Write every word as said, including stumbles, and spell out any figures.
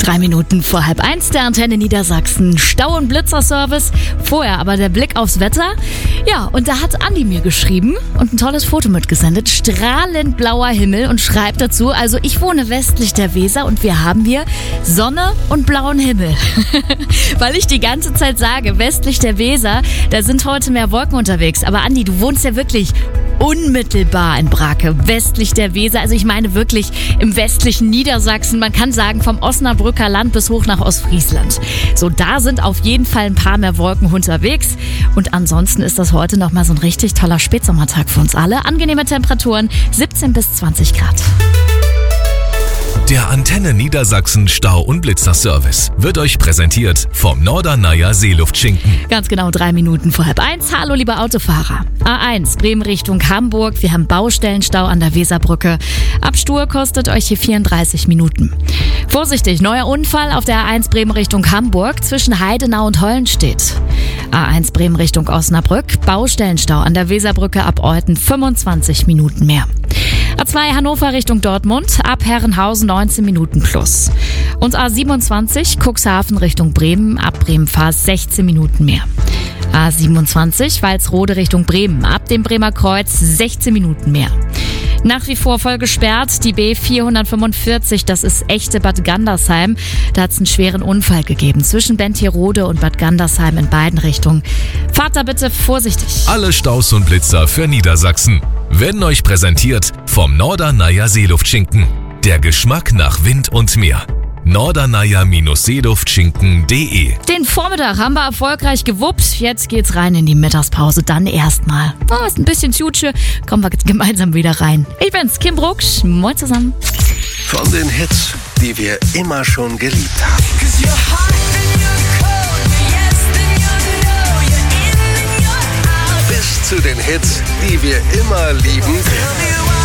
Drei Minuten vor halb eins der Antenne Niedersachsen. Stau- und Blitzerservice. Vorher aber der Blick aufs Wetter. Ja, und da hat Andi mir geschrieben und ein tolles Foto mitgesendet. Strahlend blauer Himmel und schreibt dazu, also ich wohne westlich der Weser und wir haben hier Sonne und blauen Himmel. Weil ich die ganze Zeit sage, westlich der Weser, da sind heute mehr Wolken unterwegs. Aber Andi, du wohnst ja wirklich unmittelbar in Brake, westlich der Weser. Also ich meine wirklich im westlichen Niedersachsen. Man kann sagen vom Osnabrücker Land bis hoch nach Ostfriesland. So, da sind auf jeden Fall ein paar mehr Wolken unterwegs. Und ansonsten ist das heute nochmal so ein richtig toller Spätsommertag für uns alle. Angenehme Temperaturen, siebzehn bis zwanzig Grad. Der Antenne Niedersachsen Stau- und Blitzer-Service wird euch präsentiert vom Norderneier Seeluftschinken. Ganz genau drei Minuten vor halb eins. Hallo liebe Autofahrer. A eins, Bremen Richtung Hamburg. Wir haben Baustellenstau an der Weserbrücke. Abstur kostet euch hier vierunddreißig Minuten. Vorsichtig, neuer Unfall auf der A eins Bremen Richtung Hamburg zwischen Heidenau und Hollenstedt. A eins Bremen Richtung Osnabrück. Baustellenstau an der Weserbrücke ab Olten fünfundzwanzig Minuten mehr. A zwei Hannover Richtung Dortmund, ab Herrenhausen neunzehn Minuten plus. Und A siebenundzwanzig Cuxhaven Richtung Bremen, ab Bremen-Fahrs sechzehn Minuten mehr. A siebenundzwanzig Walsrode Richtung Bremen, ab dem Bremer Kreuz sechzehn Minuten mehr. Nach wie vor voll gesperrt, die B vierhundertfünfundvierzig, das ist echte Bad Gandersheim. Da hat es einen schweren Unfall gegeben zwischen Bentierode und Bad Gandersheim in beiden Richtungen. Fahrt da bitte vorsichtig. Alle Staus und Blitzer für Niedersachsen werden euch präsentiert vom Norderneier Seeluftschinken. Der Geschmack nach Wind und Meer. Norderneier Seeluftschinken punkt de. Den Vormittag haben wir erfolgreich gewuppt. Jetzt geht's rein in die Mittagspause. Dann erstmal. Oh, ist ein bisschen Tjutsche. Kommen wir gemeinsam wieder rein. Ich bin's, Kim Brucksch. Moin zusammen. Von den Hits, die wir immer schon geliebt haben. Bis zu den Hits, die wir immer lieben.